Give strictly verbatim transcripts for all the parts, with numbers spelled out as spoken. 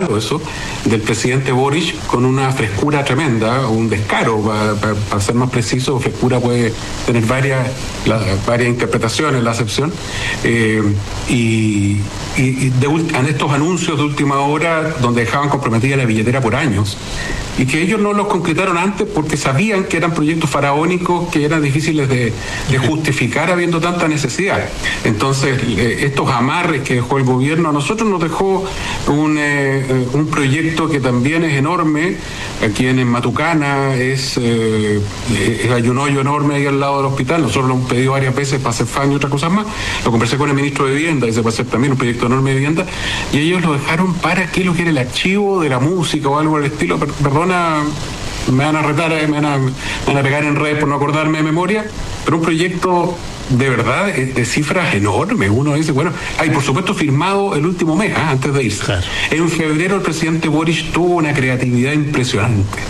raro eso, del presidente Boric, con una frescura tremenda, un descaro, para, para, para ser más preciso, frescura puede tener varias, la, varias interpretaciones, la acepción, eh, y, y, y de, en estos anuncios de última hora, donde dejaban comprometida la billetera por años, y que ellos no los concretaron antes porque sabían que eran proyectos faraónicos que eran difíciles de, de justificar habiendo tanta necesidad. Entonces, eh, estos amarres que dejó el gobierno, a nosotros nos dejó un, eh, un proyecto que también es enorme, aquí en, en Matucana, es, eh, es, hay un hoyo enorme ahí al lado del hospital, nosotros lo hemos pedido varias veces para hacer fan y otras cosas más, lo conversé con el ministro de Vivienda, y se va a hacer también un proyecto enorme de vivienda, y ellos lo dejaron para que lo que era el archivo de la música o algo del estilo, per, perdón, me van a retar, me van a, me van a pegar en redes por no acordarme de memoria, pero un proyecto de verdad de cifras enormes. Uno dice, bueno, hay por supuesto firmado el último mes, ¿eh? antes de irse. Claro. En febrero el presidente Boric tuvo una creatividad impresionante.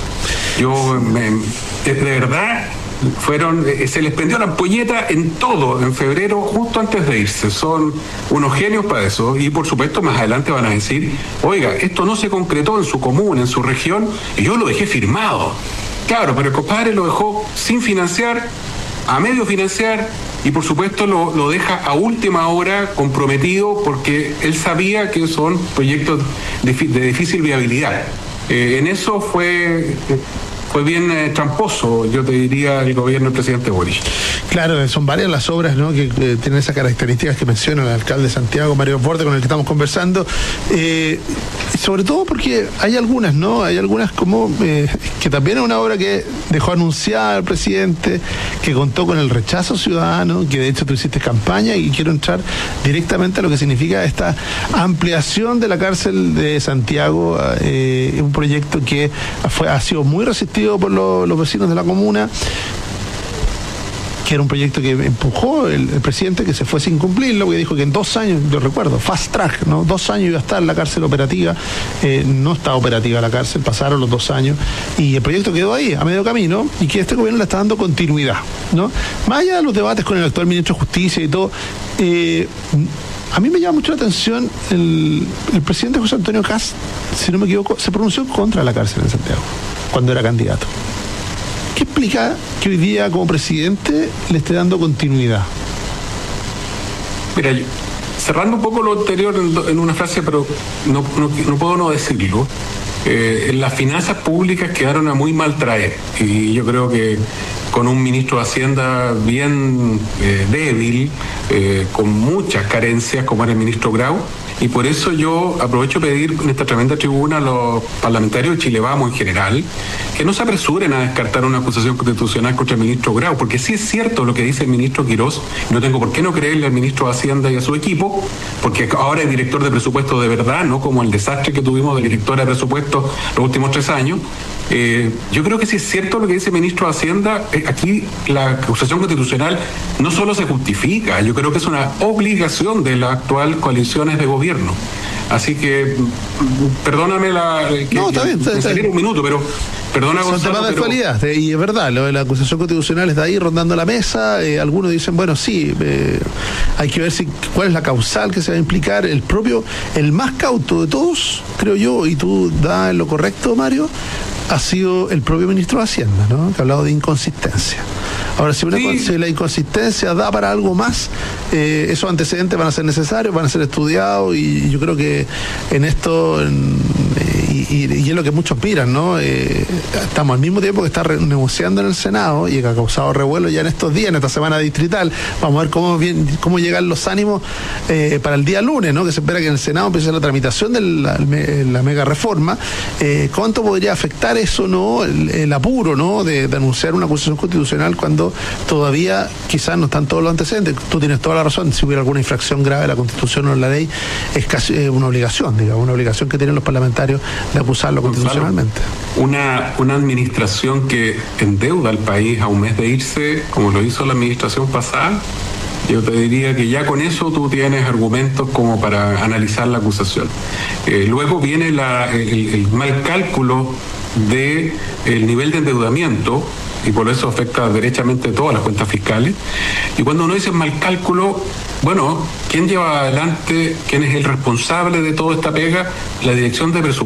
Yo, me, de, de verdad, fueron, se les prendió la ampolleta en todo en febrero, justo antes de irse. Son unos genios para eso, y por supuesto más adelante van a decir, oiga, esto no se concretó en su comuna, en su región, y yo lo dejé firmado. Claro, pero el compadre lo dejó sin financiar, a medio financiar, y por supuesto lo, lo deja a última hora comprometido porque él sabía que son proyectos de, de difícil viabilidad. Eh, en eso fue... Eh, Fue bien eh, tramposo, yo te diría, el gobierno del presidente Boric. Claro, son varias las obras, ¿no?, que eh, tienen esas características que menciona el alcalde de Santiago, Mario Desbordes, con el que estamos conversando. Eh, sobre todo porque hay algunas, ¿no? Hay algunas como eh, que también es una obra que dejó anunciar el presidente, que contó con el rechazo ciudadano, que de hecho tú hiciste campaña, y quiero entrar directamente a lo que significa esta ampliación de la cárcel de Santiago, eh, un proyecto que fue, ha sido muy resistido por lo, los vecinos de la comuna, que era un proyecto que empujó el, el presidente, que se fue sin cumplirlo, que dijo que en dos años, yo recuerdo, fast track, ¿no? Dos años iba a estar la cárcel operativa, eh, no está operativa la cárcel, pasaron los dos años, y el proyecto quedó ahí, a medio camino, y que este gobierno le está dando continuidad, ¿no? Más allá de los debates con el actual ministro de Justicia y todo, eh, a mí me llama mucho la atención el, el presidente José Antonio Kast, si no me equivoco, se pronunció contra la cárcel en Santiago cuando era candidato. ¿Qué explica que hoy día como presidente le esté dando continuidad? Mira, yo, cerrando un poco lo anterior en, en una frase, pero no, no, no puedo no decirlo, eh, las finanzas públicas quedaron a muy mal traer, y yo creo que con un ministro de Hacienda bien eh, débil, eh, con muchas carencias, como era el ministro Grau, y por eso yo aprovecho pedir en esta tremenda tribuna a los parlamentarios de Chile Vamos en general, que no se apresuren a descartar una acusación constitucional contra el ministro Grau, porque sí es cierto lo que dice el ministro Quirós, y no tengo por qué no creerle al ministro de Hacienda y a su equipo, porque ahora es director de presupuesto de verdad, no como el desastre que tuvimos de directora de presupuesto los últimos tres años. Eh, yo creo que sí es cierto lo que dice el ministro de Hacienda. Eh, aquí la acusación constitucional no solo se justifica, yo creo que es una obligación de las actuales coaliciones de gobierno. Así que, perdóname la... Que, no, está bien, está, me salí un minuto, pero... Perdona, Son Gonzalo, temas de pero... actualidad, y es verdad, lo de la acusación constitucional está ahí rondando la mesa, eh, algunos dicen, bueno, sí, eh, hay que ver si cuál es la causal que se va a implicar. El propio, el más cauto de todos, creo yo, y tú das lo correcto, Mario, ha sido el propio ministro de Hacienda, ¿no?, que ha hablado de inconsistencia. Ahora, si, una, sí. si la inconsistencia da para algo más, eh, esos antecedentes van a ser necesarios, van a ser estudiados, y yo creo que en esto, en, y, y, y es lo que muchos miran, ¿no? Eh, estamos al mismo tiempo que está re- negociando en el Senado, y que ha causado revuelo ya en estos días, en esta semana distrital. Vamos a ver cómo, bien, cómo llegan los ánimos eh, para el día lunes, ¿no?, que se espera que en el Senado empiece la tramitación de la, la mega reforma. Eh, ¿Cuánto podría afectar eso, no? El, el apuro, ¿no?, de, de anunciar una acusación constitucional cuando todavía quizás no están todos los antecedentes. Tú tienes toda la razón, si hubiera alguna infracción grave a la Constitución o en la ley, es casi eh, una obligación, digamos, una obligación que tienen los parlamentarios de acusarlo constitucionalmente. Una, una administración que endeuda al país a un mes de irse, como lo hizo la administración pasada, yo te diría que ya con eso tú tienes argumentos como para analizar la acusación. Eh, luego viene la, el, el mal cálculo del nivel de endeudamiento, y por eso afecta derechamente todas las cuentas fiscales. Y cuando uno dice mal cálculo, bueno, ¿quién lleva adelante, quién es el responsable de toda esta pega? La Dirección de Presupuesto.